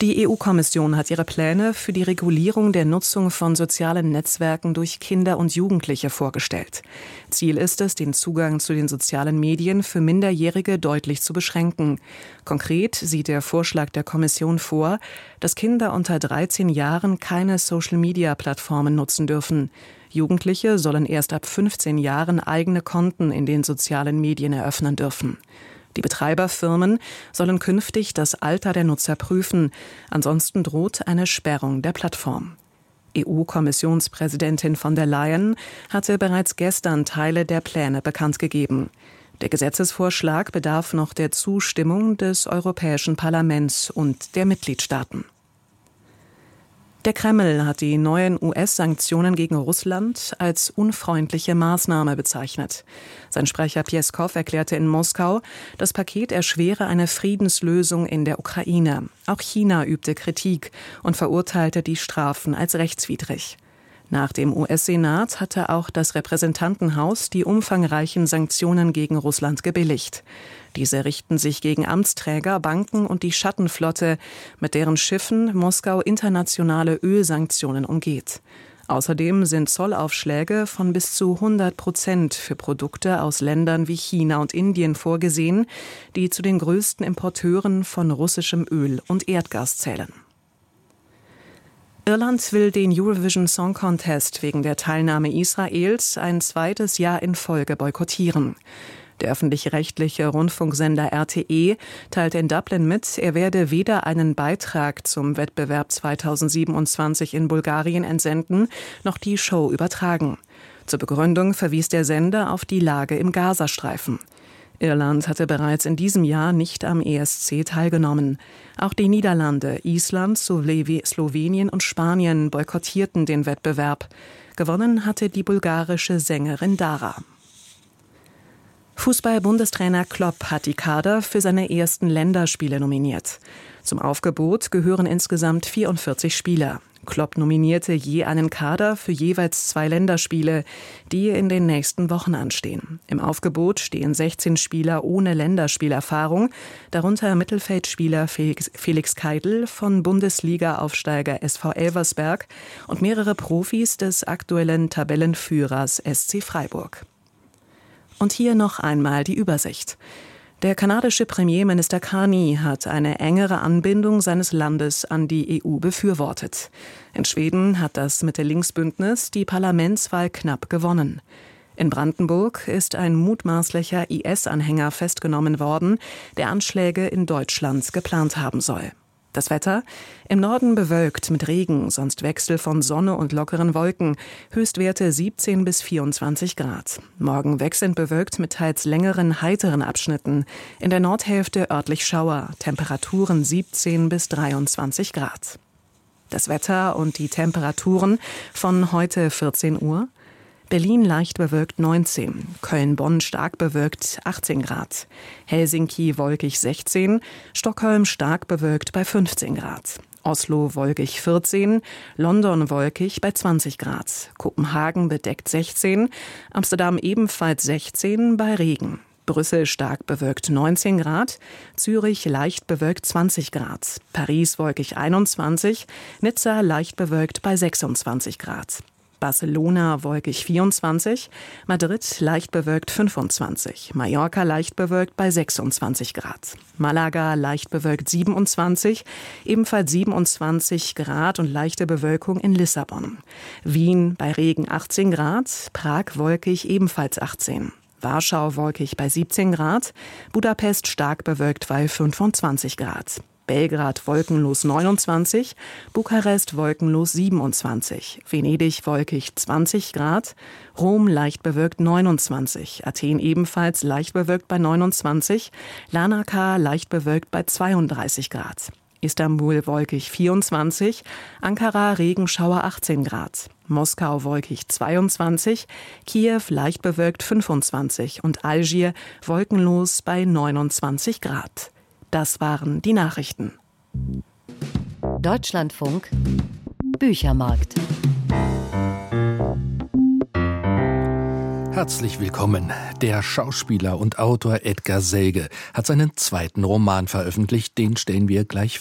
Die EU-Kommission hat ihre Pläne für die Regulierung der Nutzung von sozialen Netzwerken durch Kinder und Jugendliche vorgestellt. Ziel ist es, den Zugang zu den sozialen Medien für Minderjährige deutlich zu beschränken. Konkret sieht der Vorschlag der Kommission vor, dass Kinder unter 13 Jahren keine Social-Media-Plattformen nutzen dürfen. Jugendliche sollen erst ab 15 Jahren eigene Konten in den sozialen Medien eröffnen dürfen. Die Betreiberfirmen sollen künftig das Alter der Nutzer prüfen, ansonsten droht eine Sperrung der Plattform. EU-Kommissionspräsidentin von der Leyen hatte bereits gestern Teile der Pläne bekannt gegeben. Der Gesetzesvorschlag bedarf noch der Zustimmung des Europäischen Parlaments und der Mitgliedstaaten. Der Kreml hat die neuen US-Sanktionen gegen Russland als unfreundliche Maßnahme bezeichnet. Sein Sprecher Pjeskow erklärte in Moskau, das Paket erschwere eine Friedenslösung in der Ukraine. Auch China übte Kritik und verurteilte die Strafen als rechtswidrig. Nach dem US-Senat hatte auch das Repräsentantenhaus die umfangreichen Sanktionen gegen Russland gebilligt. Diese richten sich gegen Amtsträger, Banken und die Schattenflotte, mit deren Schiffen Moskau internationale Ölsanktionen umgeht. Außerdem sind Zollaufschläge von bis zu 100% für Produkte aus Ländern wie China und Indien vorgesehen, die zu den größten Importeuren von russischem Öl und Erdgas zählen. Irland will den Eurovision Song Contest wegen der Teilnahme Israels ein zweites Jahr in Folge boykottieren. Der öffentlich-rechtliche Rundfunksender RTE teilte in Dublin mit, er werde weder einen Beitrag zum Wettbewerb 2027 in Bulgarien entsenden, noch die Show übertragen. Zur Begründung verwies der Sender auf die Lage im Gazastreifen. Irland hatte bereits in diesem Jahr nicht am ESC teilgenommen. Auch die Niederlande, Island, Slowenien und Spanien boykottierten den Wettbewerb. Gewonnen hatte die bulgarische Sängerin Dara. Fußball-Bundestrainer Klopp hat die Kader für seine ersten Länderspiele nominiert. Zum Aufgebot gehören insgesamt 44 Spieler. Klopp nominierte je einen Kader für jeweils 2 Länderspiele, die in den nächsten Wochen anstehen. Im Aufgebot stehen 16 Spieler ohne Länderspielerfahrung, darunter Mittelfeldspieler Felix Keidl von Bundesliga-Aufsteiger SV Elversberg und mehrere Profis des aktuellen Tabellenführers SC Freiburg. Und hier noch einmal die Übersicht. Der kanadische Premierminister Carney hat eine engere Anbindung seines Landes an die EU befürwortet. In Schweden hat das Mitte-Links-Bündnis die Parlamentswahl knapp gewonnen. In Brandenburg ist ein mutmaßlicher IS-Anhänger festgenommen worden, der Anschläge in Deutschland geplant haben soll. Das Wetter? Im Norden bewölkt mit Regen, sonst Wechsel von Sonne und lockeren Wolken. Höchstwerte 17 bis 24 Grad. Morgen wechselnd bewölkt mit teils längeren, heiteren Abschnitten. In der Nordhälfte örtlich Schauer. Temperaturen 17 bis 23 Grad. Das Wetter und die Temperaturen von heute 14 Uhr. Berlin leicht bewölkt 19, Köln-Bonn stark bewölkt 18 Grad, Helsinki wolkig 16, Stockholm stark bewölkt bei 15 Grad, Oslo wolkig 14, London wolkig bei 20 Grad, Kopenhagen bedeckt 16, Amsterdam ebenfalls 16 bei Regen. Brüssel stark bewölkt 19 Grad, Zürich leicht bewölkt 20 Grad, Paris wolkig 21, Nizza leicht bewölkt bei 26 Grad. Barcelona wolkig 24, Madrid leicht bewölkt 25, Mallorca leicht bewölkt bei 26 Grad, Malaga leicht bewölkt 27, ebenfalls 27 Grad und leichte Bewölkung in Lissabon, Wien bei Regen 18 Grad, Prag wolkig ebenfalls 18. Warschau wolkig bei 17 Grad, Budapest stark bewölkt bei 25 Grad. Belgrad wolkenlos 29, Bukarest wolkenlos 27, Venedig wolkig 20 Grad, Rom leicht bewölkt 29, Athen ebenfalls leicht bewölkt bei 29, Larnaca leicht bewölkt bei 32 Grad, Istanbul wolkig 24, Ankara Regenschauer 18 Grad, Moskau wolkig 22, Kiew leicht bewölkt 25 und Algier wolkenlos bei 29 Grad. Das waren die Nachrichten. Deutschlandfunk Büchermarkt. Herzlich willkommen. Der Schauspieler und Autor Edgar Selge hat seinen zweiten Roman veröffentlicht. Den stellen wir gleich